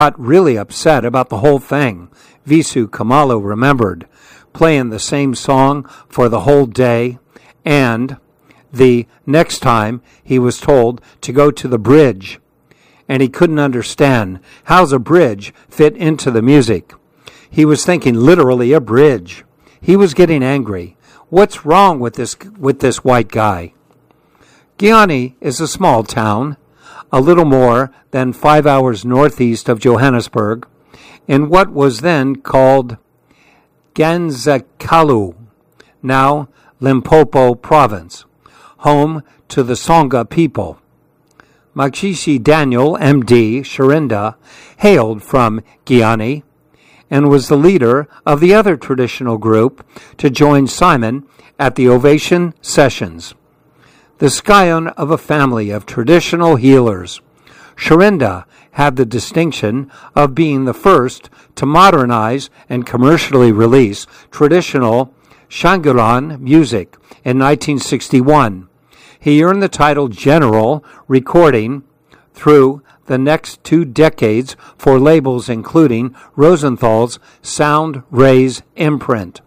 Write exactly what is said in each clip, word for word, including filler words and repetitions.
got really upset about the whole thing. Visu Kamalu remembered playing the same song for the whole day, and the next time he was told to go to the bridge, and he couldn't understand how's a bridge fit into the music. He was thinking literally a bridge. He was getting angry. What's wrong with this with this white guy? Giani is a small town, a little more than five hours northeast of Johannesburg, in what was then called Ganzakalu, now Limpopo province, home to the Songa people. Makshishi Daniel, M D, Sharinda, hailed from Giani and was the leader of the other traditional group to join Simon at the Ovation Sessions. The scion of a family of traditional healers, Sharinda had the distinction of being the first to modernize and commercially release traditional Shangaran music in nineteen sixty-one. He earned the title General, recording through the next two decades for labels including Rosenthal's Sound Rays imprint.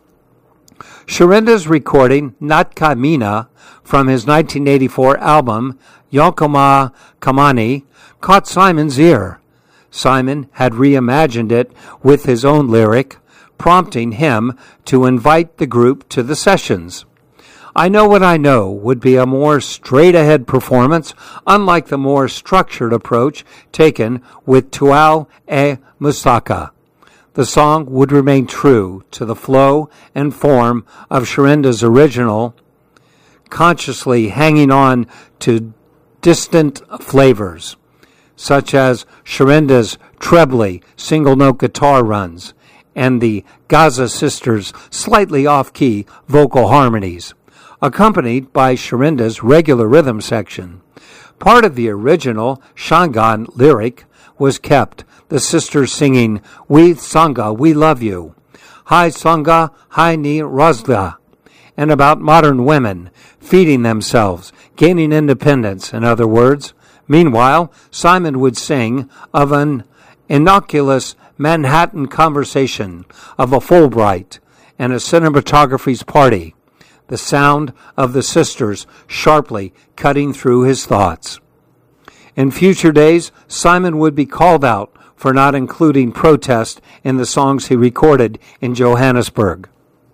Sharinda's recording Natkamina from his nineteen eighty-four album Yonkoma Kamani caught Simon's ear. Simon had reimagined it with his own lyric, prompting him to invite the group to the sessions. I Know What I Know would be a more straight-ahead performance, unlike the more structured approach taken with Tuau e Musaka. The song would remain true to the flow and form of Sharinda's original, consciously hanging on to distant flavors, such as Sharinda's trebly single-note guitar runs and the Gaza sisters' slightly off-key vocal harmonies, accompanied by Sharinda's regular rhythm section. Part of the original Shangan lyric was kept, the sisters singing, "We Sangha, we love you," "Hai Sangha, Hai Ni Razla," and about modern women feeding themselves, gaining independence, in other words. Meanwhile, Simon would sing of an innocuous Manhattan conversation, of a Fulbright and a cinematography's party, the sound of the sisters sharply cutting through his thoughts. In future days, Simon would be called out for not including protest in the songs he recorded in Johannesburg.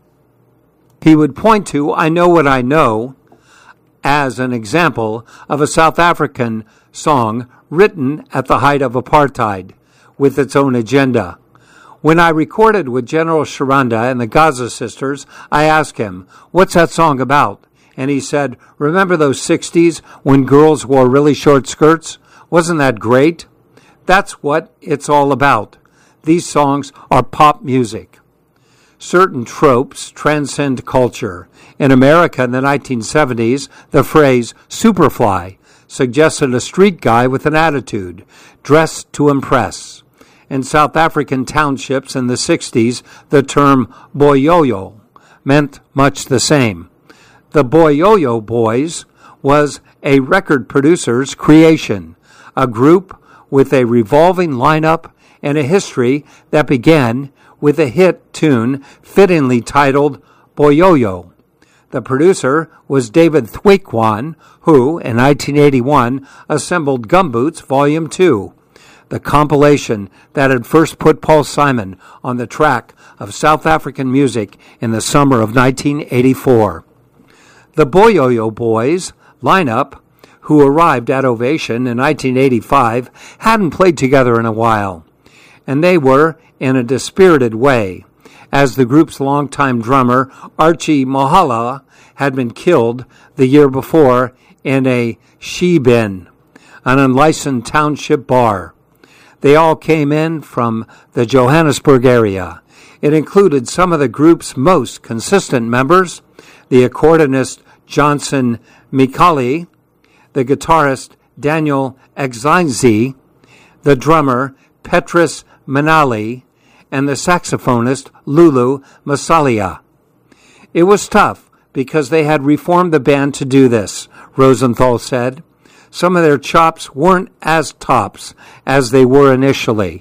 He would point to I Know What I Know as an example of a South African song written at the height of apartheid with its own agenda. When I recorded with General Sharinda and the Gaza sisters, I asked him, "What's that song about?" And he said, "Remember those sixties when girls wore really short skirts? Wasn't that great?" That's what it's all about. These songs are pop music. Certain tropes transcend culture. In America in the nineteen seventies, the phrase Superfly suggested a street guy with an attitude, dressed to impress. In South African townships in the sixties, the term Boyoyo meant much the same. The Boyoyo Boys was a record producer's creation, a group with a revolving lineup and a history that began with a hit tune fittingly titled Boyoyo. The producer was David Thwikwan, who, in nineteen eighty-one, assembled Gumboots Volume two, the compilation that had first put Paul Simon on the track of South African music in the summer of nineteen eighty-four. The Boyoyo Boys lineup, who arrived at Ovation in nineteen eighty-five, hadn't played together in a while, and they were in a dispirited way, as the group's longtime drummer, Archie Mohala, had been killed the year before in a she-bin, an unlicensed township bar. They all came in from the Johannesburg area. It included some of the group's most consistent members, the accordionist Johnson Mikali, the guitarist Daniel Exinzi, the drummer Petrus Manali, and the saxophonist Lulu Masalia. It was tough because they had reformed the band to do this, Rosenthal said. some of their chops weren't as tops as they were initially.